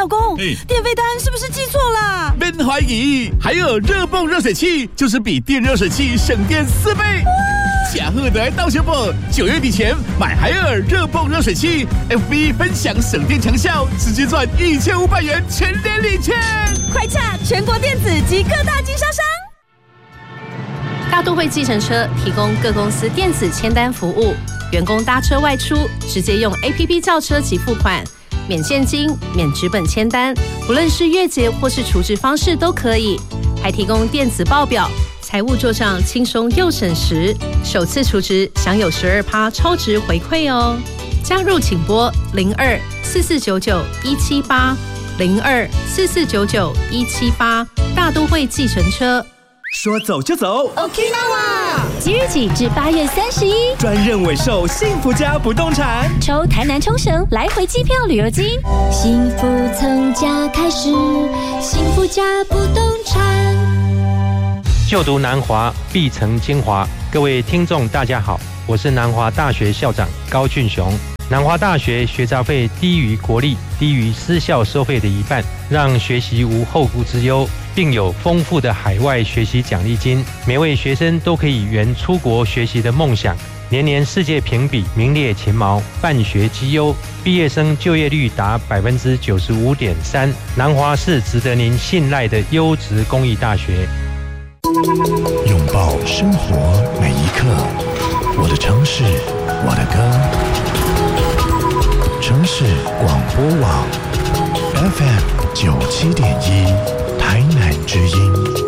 老公，电费单是不是记错了？ 别怀疑，还有热泵热水器，就是比电热水器省电4倍。加贺的到修补，9月底前买海尔热泵热水器 ，FB 分享省电强效，直接赚1500元全年礼券。 快洽全国电子及各大经销商。 大都会计程车提供各公司电子签单服务，员工搭车外出直接用 APP 叫车及付款，免现金、免纸本签单，不论是月结或是储值方式都可以，还提供电子报表，财务做账轻松又省时，首次储值享有12%超值回馈哦。加入请拨02-4499-178 02-4499-178，大都会计程车。 说走就走 Okinawa 即日起至8月31， 专任委售幸福家不动产， 抽台南冲绳来回机票旅游金，幸福从家开始，幸福家不动产。 就读南华必成精华，各位听众大家好，我是南华大学校长高俊雄。南华大学学杂费低于国立、低于私校收费的一半，让学习无后顾之忧，并有丰富的海外学习奖励金，每位学生都可以圆出国学习的梦想。年年世界评比名列前茅，办学绩优，毕业生就业率达95.3%。南华是值得您信赖的优质公益大学。 拥抱生活每一刻，我的城市，我的歌。城市广播网 FM97.1，台南之音。